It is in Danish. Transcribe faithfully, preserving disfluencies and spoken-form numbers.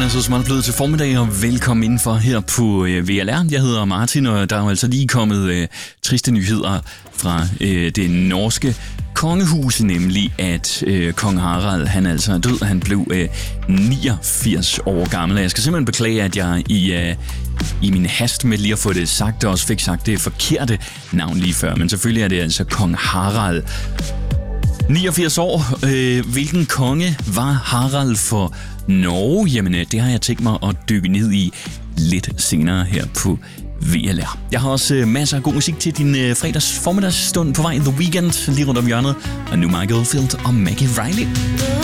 er så småt blevet til formiddag, og velkommen indenfor her på øh, V L R. Jeg hedder Martin, og der er jo altså lige kommet øh, triste nyheder fra øh, det norske kongehus, nemlig at øh, kong Harald, han altså er død. Han blev øh, niogfirs år gammel. Jeg skal simpelthen beklage, at jeg i, øh, i min hast med lige at få det sagt, og også fik sagt det forkerte navn lige før. Men selvfølgelig er det altså kong Harald. niogfirs år. Øh, hvilken konge var Harald for Norge? Jamen, det har jeg tænkt mig at dykke ned i lidt senere her på V L R. Jeg har også øh, masser af god musik til din øh, fredags formiddagsstund på vej. The Weekend lige rundt om hjørnet. Og nu Michael Field og Maggie Riley.